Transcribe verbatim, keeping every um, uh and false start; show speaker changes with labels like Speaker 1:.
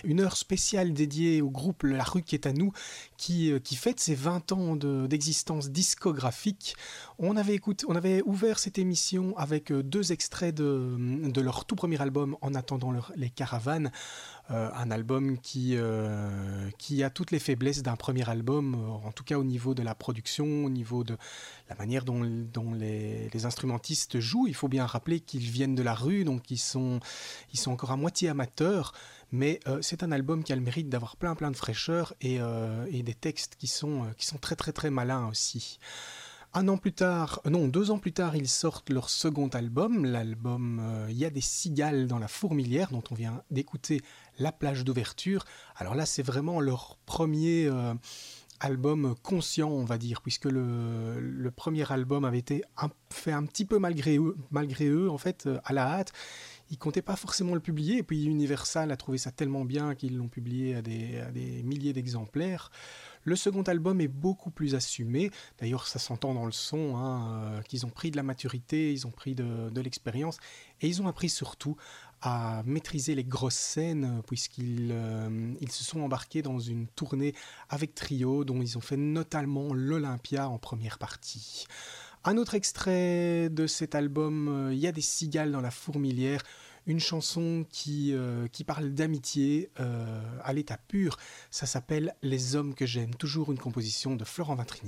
Speaker 1: Une heure spéciale dédiée au groupe La Rue qui est à nous, qui, qui fête ses vingt ans de, d'existence discographique. On avait, écouté, on avait ouvert cette émission avec deux extraits de, de leur tout premier album, En attendant leur, les caravanes. Euh, un album qui, euh, qui a toutes les faiblesses d'un premier album, euh, en tout cas au niveau de la production, au niveau de la manière dont, dont les, les instrumentistes jouent. Il faut bien rappeler qu'ils viennent de la rue, donc ils sont, ils sont encore à moitié amateurs, mais euh, c'est un album qui a le mérite d'avoir plein plein de fraîcheur et, euh, et des textes qui sont, qui sont très très très malins aussi. Un an plus tard, non, deux ans plus tard, ils sortent leur second album, l'album euh, Il y a des cigales dans la fourmilière, dont on vient d'écouter La plage d'ouverture. Alors là, c'est vraiment leur premier euh, album conscient, on va dire, puisque le, le premier album avait été un, fait un petit peu malgré eux, malgré eux, en fait, euh, à la hâte. Ils ne comptaient pas forcément le publier, et puis Universal a trouvé ça tellement bien qu'ils l'ont publié à des, à des milliers d'exemplaires. Le second album est beaucoup plus assumé, d'ailleurs ça s'entend dans le son, hein, euh, qu'ils ont pris de la maturité, ils ont pris de, de l'expérience, et ils ont appris surtout à maîtriser les grosses scènes, puisqu'ils euh, ils se sont embarqués dans une tournée avec Trio, dont ils ont fait notamment l'Olympia en première partie. Un autre extrait de cet album, Il y a des cigales dans la fourmilière, une chanson qui, euh, qui parle d'amitié euh, à l'état pur. Ça s'appelle Les hommes que j'aime, toujours une composition de Florent Vintrigny.